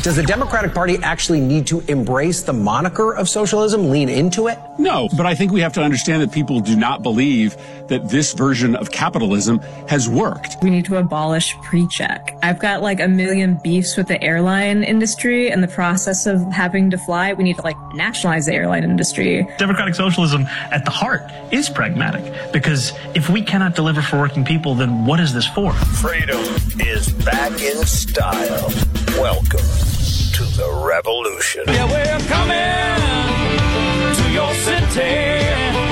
Does the Democratic Party actually need to embrace the moniker of socialism, lean into it? No, but I think we have to understand that people do not believe that this version of capitalism has worked. We need to abolish pre-check. I've got like a million beefs with the airline industry and the process of having to fly. We need to nationalize the airline industry. Democratic socialism at the heart is pragmatic, because if we cannot deliver for working people, then what is this for? Freedom is back in style. Welcome to the revolution. Yeah, we're coming to your city.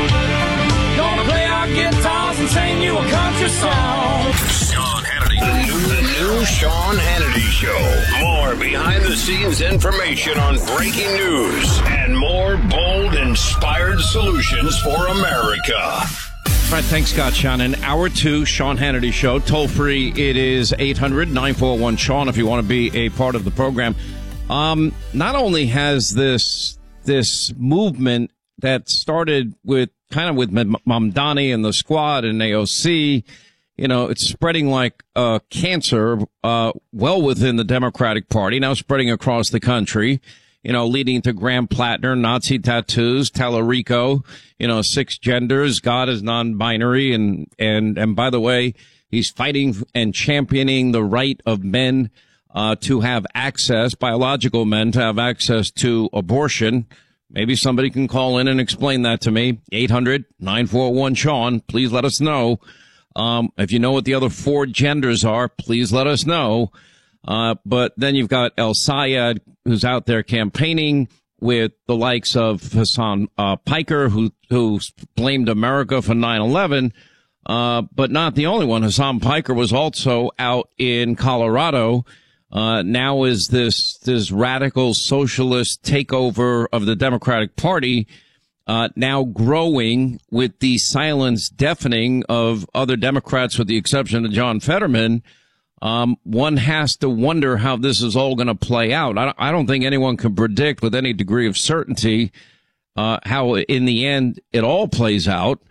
Gonna play our guitars and sing you a country song. Sean Hannity. The new Sean Hannity Show. More behind-the-scenes information on breaking news and more bold, inspired solutions for America. All right, thanks, Scott Shannon. Hour 2, Sean Hannity Show. Toll free, it is 800-941-SEAN if you want to be a part of the program. Not only has this movement that started with Mamdani and the Squad and AOC, it's spreading like cancer well within the Democratic Party, now spreading across the country, leading to Graham Plattner, Nazi tattoos, Tallarico, 6 genders, God is non-binary, and by the way, he's fighting and championing the right of men to have access, biological men to have access to abortion. Maybe somebody can call in and explain that to me. 800-941-SEAN. Please let us know. If you know what the other 4 genders are, please let us know. But then you've got El Sayed, who's out there campaigning with the likes of Hassan Piker, who blamed America for 9/11. But not the only one. Hassan Piker was also out in Colorado. Now is this radical socialist takeover of the Democratic Party, now growing with the silence deafening of other Democrats, with the exception of John Fetterman. One has to wonder how this is all going to play out. I don't think anyone can predict with any degree of certainty how in the end it all plays out.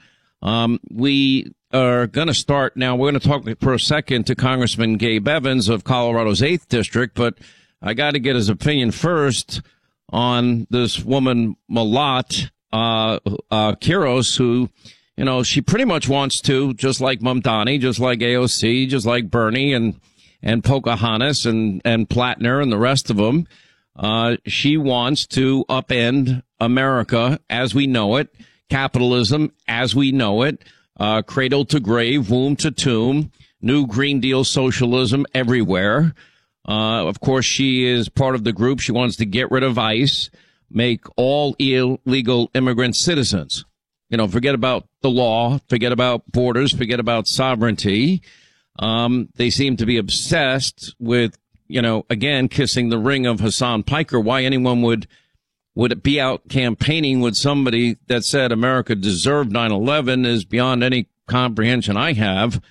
We are going to start now. We're going to talk for a second to Congressman Gabe Evans of Colorado's 8th District, but I got to get his opinion first on this woman, Malat Quiros, who, she pretty much wants to, just like Mamdani, just like AOC, just like Bernie and Pocahontas and Plattner and the rest of them. She wants to upend America as we know it, capitalism as we know it, cradle to grave, womb to tomb, new Green Deal socialism everywhere. Of course, she is part of the group. She wants to get rid of ICE, make all illegal immigrants citizens. Forget about the law, forget about borders, forget about sovereignty. They seem to be obsessed with, again, kissing the ring of Hassan Piker. Why anyone would be out campaigning with somebody that said America deserved 9/11 is beyond any comprehension I have.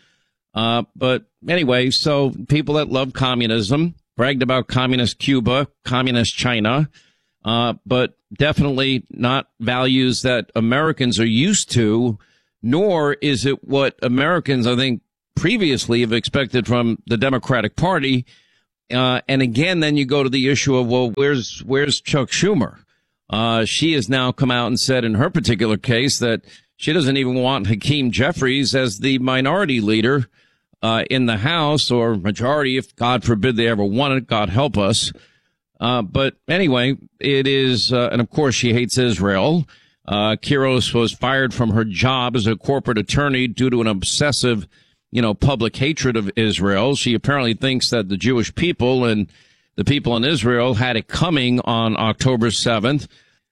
But anyway, so people that love communism bragged about communist Cuba, communist China, but definitely not values that Americans are used to, nor is it what Americans, I think, previously have expected from the Democratic Party. And again, then you go to the issue of, well, where's Chuck Schumer? She has now come out and said in her particular case that she doesn't even want Hakeem Jeffries as the minority leader in the House, or majority, if God forbid they ever want it, God help us. But anyway, it is, and of course she hates Israel. Quiros was fired from her job as a corporate attorney due to an obsessive, public hatred of Israel. She apparently thinks that the Jewish people and the people in Israel had it coming on October 7th.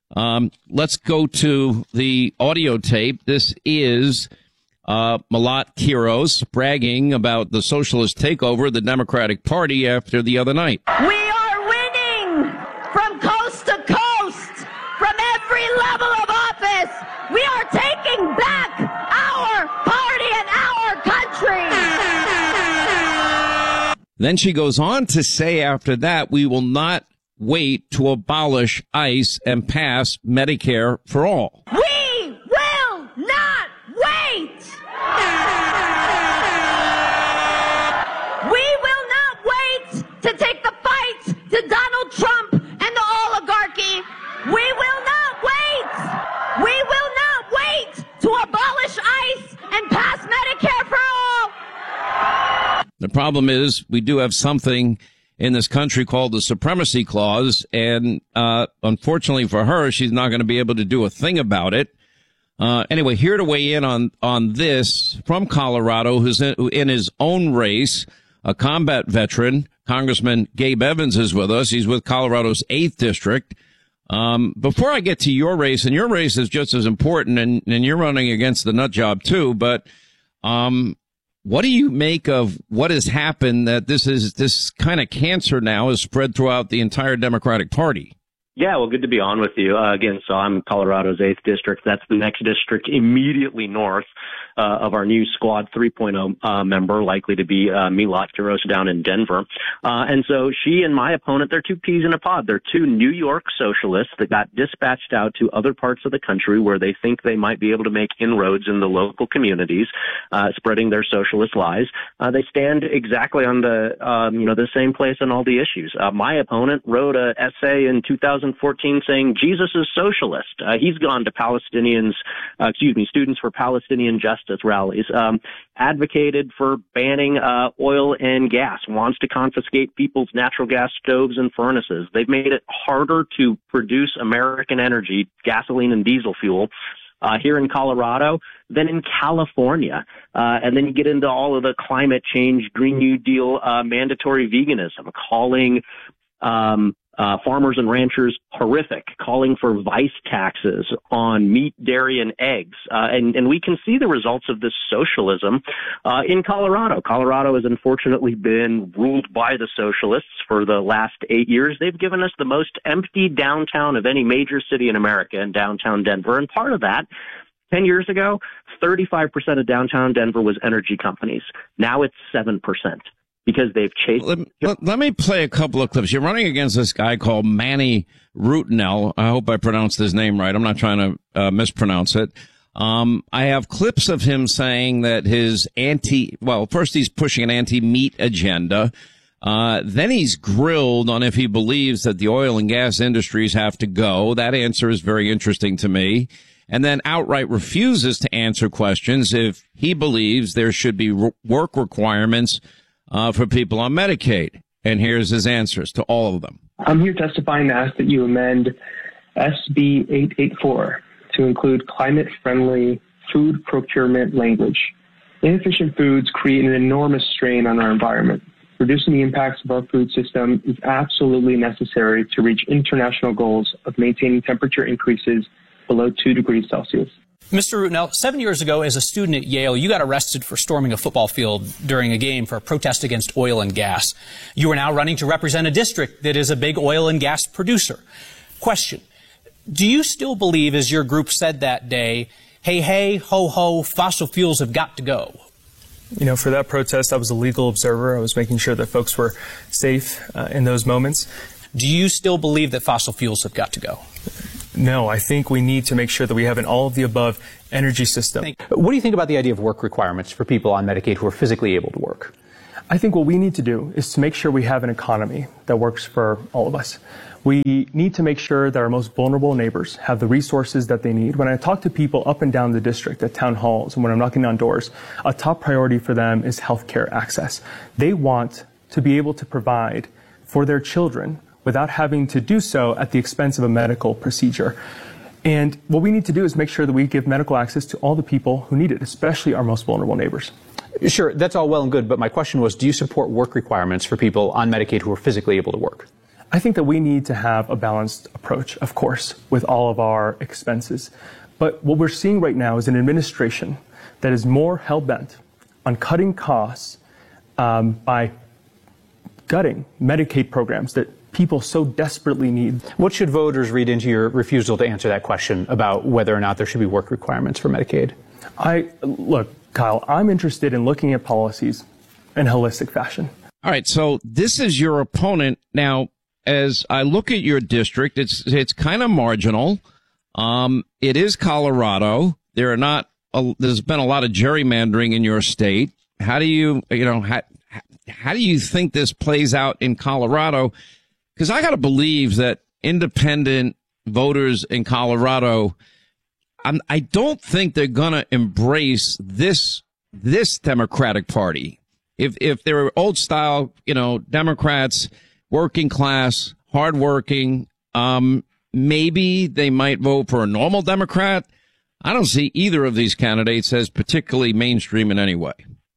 Let's go to the audio tape. This is Malat Quiros bragging about the socialist takeover of the Democratic Party after the other night. We are winning from coast to coast, from every level of office. We are taking back our party and our country. Then she goes on to say after that, we will not wait to abolish ICE and pass Medicare for all. We will not wait. We will not wait to take the fight to Donald problem is we do have something in this country called the Supremacy Clause, and unfortunately for her, she's not going to be able to do a thing about it. Anyway, here to weigh in on this from Colorado, who's in his own race, a combat veteran, Congressman Gabe Evans is with us. He's with Colorado's 8th District. Before I get to your race, and your race is just as important, and you're running against the nut job too, but what do you make of what has happened that this kind of cancer now is spread throughout the entire Democratic Party? Yeah, well, good to be on with you. Again, so I'm Colorado's 8th District. That's the next district immediately north of our new Squad 3.0 member, likely to be Milot Quiros down in Denver. And so she and my opponent, they're two peas in a pod. They're two New York socialists that got dispatched out to other parts of the country where they think they might be able to make inroads in the local communities, spreading their socialist lies. They stand exactly on the same place on all the issues. My opponent wrote an essay in 2014 saying Jesus is socialist. He's gone to Students for Palestinian Justice rallies, advocated for banning oil and gas, wants to confiscate people's natural gas stoves and furnaces. They've made it harder to produce American energy, gasoline and diesel fuel, here in Colorado than in California. And then you get into all of the climate change, Green New Deal, mandatory veganism, calling farmers and ranchers horrific, calling for vice taxes on meat, dairy, and eggs. And we can see the results of this socialism in Colorado. Colorado has unfortunately been ruled by the socialists for the last 8 years. They've given us the most empty downtown of any major city in America in downtown Denver. And part of that, 10 years ago, 35% of downtown Denver was energy companies. Now it's 7%. Because they've chased. Let me play a couple of clips. You're running against this guy called Manny Rutinel. I hope I pronounced his name right. I'm not trying to mispronounce it. I have clips of him saying that first he's pushing an anti-meat agenda. Then he's grilled on if he believes that the oil and gas industries have to go. That answer is very interesting to me. And then outright refuses to answer questions if he believes there should be work requirements for people on Medicaid. And here's his answers to all of them. I'm here testifying to ask that you amend SB 884 to include climate-friendly food procurement language. Inefficient foods create an enormous strain on our environment. Reducing the impacts of our food system is absolutely necessary to reach international goals of maintaining temperature increases below 2 degrees Celsius. Mr. Rutinel, 7 years ago as a student at Yale, you got arrested for storming a football field during a game for a protest against oil and gas. You are now running to represent a district that is a big oil and gas producer. Question, do you still believe, as your group said that day, hey, hey, ho, ho, fossil fuels have got to go? You know, for that protest, I was a legal observer. I was making sure that folks were safe in those moments. Do you still believe that fossil fuels have got to go? No, I think we need to make sure that we have an all-of-the-above energy system. What do you think about the idea of work requirements for people on Medicaid who are physically able to work? I think what we need to do is to make sure we have an economy that works for all of us. We need to make sure that our most vulnerable neighbors have the resources that they need. When I talk to people up and down the district at town halls and when I'm knocking on doors, a top priority for them is healthcare access. They want to be able to provide for their children without having to do so at the expense of a medical procedure. And what we need to do is make sure that we give medical access to all the people who need it, especially our most vulnerable neighbors. Sure, that's all well and good, but my question was, do you support work requirements for people on Medicaid who are physically able to work? I think that we need to have a balanced approach, of course, with all of our expenses. But what we're seeing right now is an administration that is more hell-bent on cutting costs by gutting Medicaid programs that people so desperately need. What should voters read into your refusal to answer that question about whether or not there should be work requirements for Medicaid? Look, Kyle, I'm interested in looking at policies in holistic fashion. All right, so this is your opponent. Now, as I look at your district, it's kind of marginal. It is Colorado. There's been a lot of gerrymandering in your state. How do you think this plays out in Colorado? Because I got to believe that independent voters in Colorado, I don't think they're going to embrace this Democratic Party. If they're old style, Democrats, working class, hardworking, maybe they might vote for a normal Democrat. I don't see either of these candidates as particularly mainstream in any way.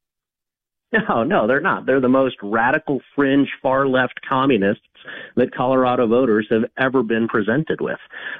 No, they're not. They're the most radical, fringe, far-left communists that Colorado voters have ever been presented with.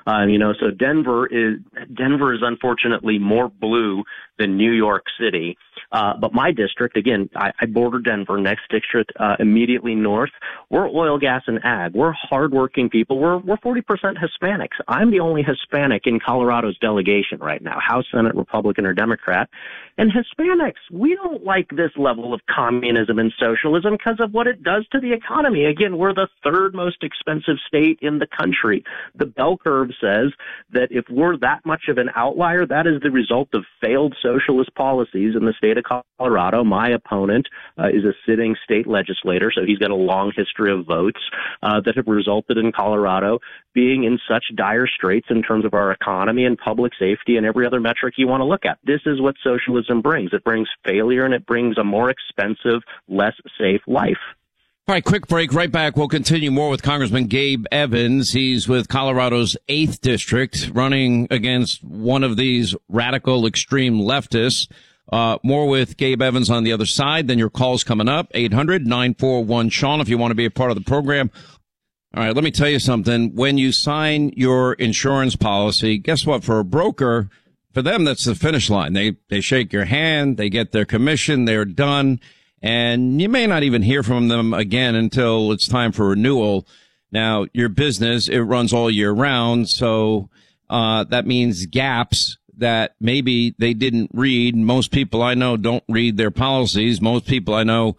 So Denver is unfortunately more blue than New York City. But my district, again, I border Denver, next district, immediately north. We're oil, gas, and ag. We're hardworking people. We're 40% Hispanics. I'm the only Hispanic in Colorado's delegation right now, House, Senate, Republican, or Democrat. And Hispanics, we don't like this level of communism and socialism because of what it does to the economy. Again, we're the third most expensive state in the country. The bell curve says that if we're that much of an outlier, that is the result of failed socialist policies in the state of Colorado. My opponent is a sitting state legislator, so he's got a long history of votes that have resulted in Colorado being in such dire straits in terms of our economy and public safety and every other metric you want to look at. This is what socialism brings. It brings failure, and it brings a more expensive, less safe life. All right, quick break. Right back. We'll continue more with Congressman Gabe Evans. He's with Colorado's 8th District, running against one of these radical extreme leftists. More with Gabe Evans on the other side. Then your calls coming up. 800-941-SEAN if you want to be a part of the program. All right, let me tell you something. When you sign your insurance policy, guess what? For a broker, for them, that's the finish line. They shake your hand, they get their commission, they're done, and you may not even hear from them again until it's time for renewal. Now, your business, it runs all year round, so that means gaps that maybe they didn't read. Most people I know don't read their policies. Most people I know,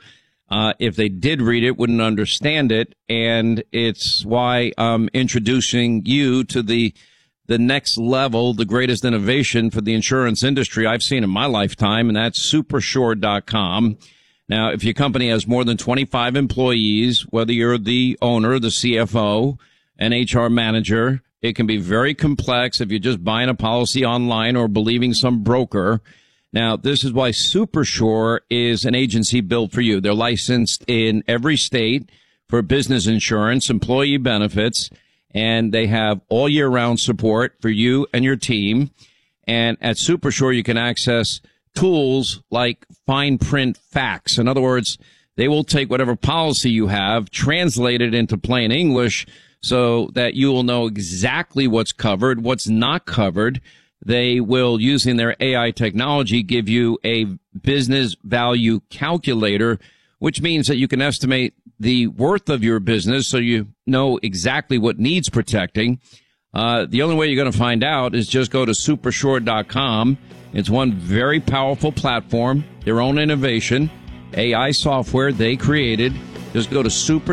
if they did read it, wouldn't understand it, and it's why I'm introducing you to the next level, the greatest innovation for the insurance industry I've seen in my lifetime, and that's Supersure.com. Now, if your company has more than 25 employees, whether you're the owner, the CFO, an HR manager, it can be very complex if you're just buying a policy online or believing some broker. Now, this is why Supersure is an agency built for you. They're licensed in every state for business insurance, employee benefits, and they have all year round support for you and your team. And at Supersure, you can access tools like fine print facts. In other words, they will take whatever policy you have, translate it into plain English so that you will know exactly what's covered, what's not covered. They will, using their AI technology, give you a business value calculator, which means that you can estimate the worth of your business so you know exactly what needs protecting. The only way you're going to find out is just go to Supersure.com. It's one very powerful platform, their own innovation, AI software they created. Just go to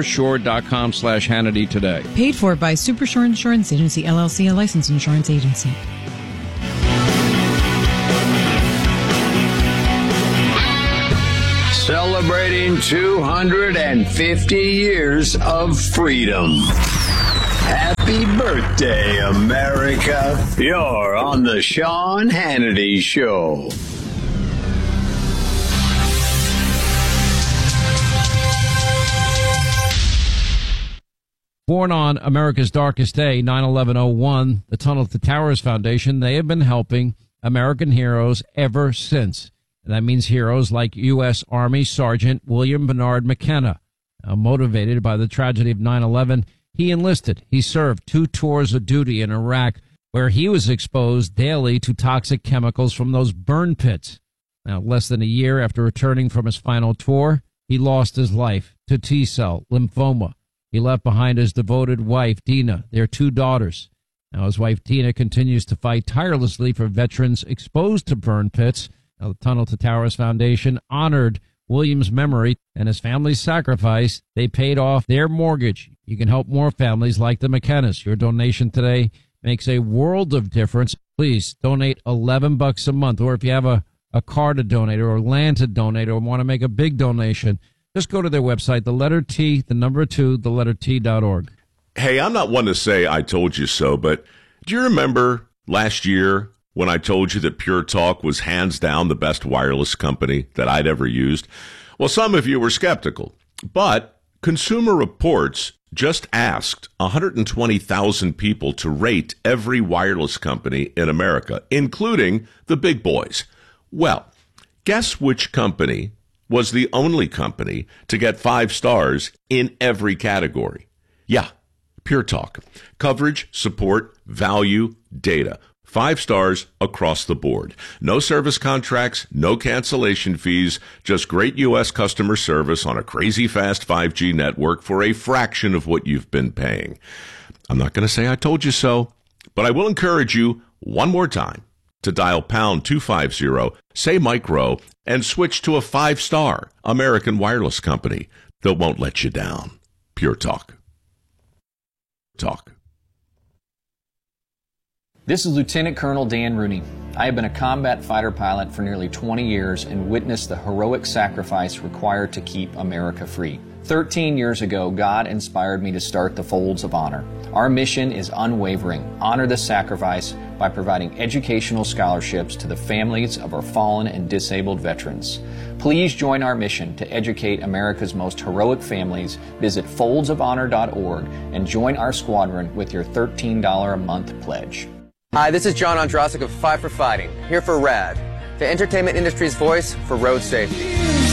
Supersure.com/Hannity today. Paid for by Supersure Insurance Agency, LLC, a licensed insurance agency. Celebrating 250 years of freedom. Happy birthday, America. You're on the Sean Hannity Show. Born on America's darkest day, 9/11/01, the Tunnel to Towers Foundation, they have been helping American heroes ever since. And that means heroes like U.S. Army Sergeant William Bernard McKenna. Now, motivated by the tragedy of 9/11, he enlisted. He served 2 tours of duty in Iraq, where he was exposed daily to toxic chemicals from those burn pits. Now, less than a year after returning from his final tour, he lost his life to T-cell lymphoma. He left behind his devoted wife, Dina, their 2 daughters. Now, his wife, Dina, continues to fight tirelessly for veterans exposed to burn pits. Now, the Tunnel to Towers Foundation honored William's memory and his family's sacrifice. They paid off their mortgage. You can help more families like the McKennas. Your donation today makes a world of difference. Please donate $11 a month, or if you have a car to donate or land to donate or want to make a big donation, just go to their website, the letter T, the number 2, the letter T.org. Hey, I'm not one to say I told you so, but do you remember last year when I told you that Pure Talk was hands down the best wireless company that I'd ever used? Well, some of you were skeptical, but Consumer Reports just asked 120,000 people to rate every wireless company in America, including the big boys. Well, guess which company was the only company to get 5 stars in every category? Yeah, Pure Talk. Coverage, support, value, data. 5 stars across the board. No service contracts, no cancellation fees, just great U.S. customer service on a crazy fast 5G network for a fraction of what you've been paying. I'm not going to say I told you so, but I will encourage you one more time to dial pound 250, say Mike Rowe, and switch to a 5-star American wireless company that won't let you down. Pure Talk. Talk. This is Lieutenant Colonel Dan Rooney. I have been a combat fighter pilot for nearly 20 years and witnessed the heroic sacrifice required to keep America free. 13 years ago, God inspired me to start the Folds of Honor. Our mission is unwavering. Honor the sacrifice by providing educational scholarships to the families of our fallen and disabled veterans. Please join our mission to educate America's most heroic families. Visit foldsofhonor.org and join our squadron with your $13 a month pledge. Hi, this is John Ondrasik of Five for Fighting, here for RAD, the entertainment industry's voice for road safety.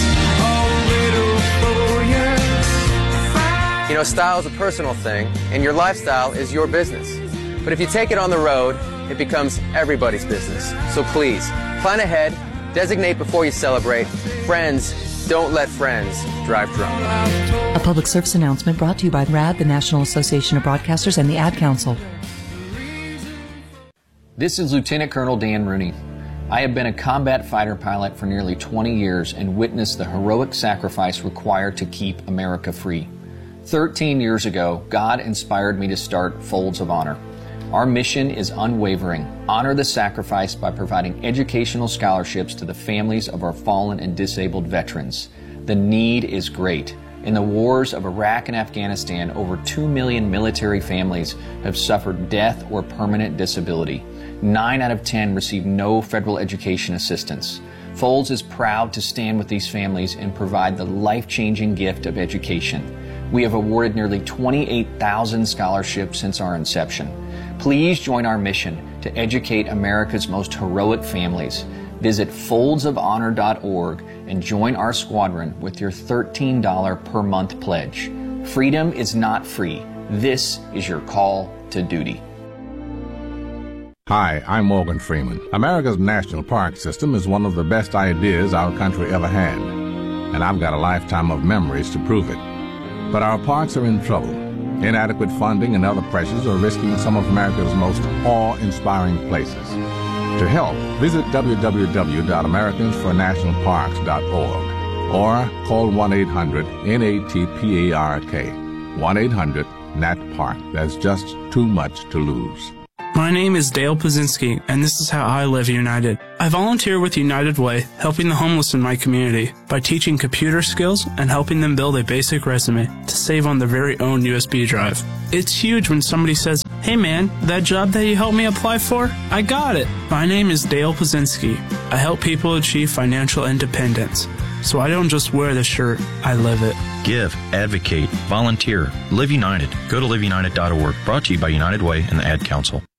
You know, style is a personal thing, and your lifestyle is your business. But if you take it on the road, it becomes everybody's business. So please, plan ahead, designate before you celebrate. Friends, don't let friends drive drunk. A public service announcement brought to you by RAD, the National Association of Broadcasters, and the Ad Council. This is Lieutenant Colonel Dan Rooney. I have been a combat fighter pilot for nearly 20 years and witnessed the heroic sacrifice required to keep America free. 13 years ago, God inspired me to start Folds of Honor. Our mission is unwavering. Honor the sacrifice by providing educational scholarships to the families of our fallen and disabled veterans. The need is great. In the wars of Iraq and Afghanistan, over 2 million military families have suffered death or permanent disability. 9 out of 10 receive no federal education assistance. Folds is proud to stand with these families and provide the life-changing gift of education. We have awarded nearly 28,000 scholarships since our inception. Please join our mission to educate America's most heroic families. Visit foldsofhonor.org and join our squadron with your $13 per month pledge. Freedom is not free. This is your call to duty. Hi, I'm Morgan Freeman. America's national park system is one of the best ideas our country ever had, and I've got a lifetime of memories to prove it. But our parks are in trouble. Inadequate funding and other pressures are risking some of America's most awe-inspiring places. To help, visit www.americansfornationalparks.org or call 1-800-NATPARK. 1-800-NAT-PARK. There's just too much to lose. My name is Dale Pazinski, and this is how I live United. I volunteer with United Way, helping the homeless in my community by teaching computer skills and helping them build a basic resume to save on their very own USB drive. It's huge when somebody says, "Hey man, that job that you helped me apply for, I got it." My name is Dale Pazinski. I help people achieve financial independence. So I don't just wear the shirt, I live it. Give, advocate, volunteer, Live United. Go to liveunited.org. Brought to you by United Way and the Ad Council.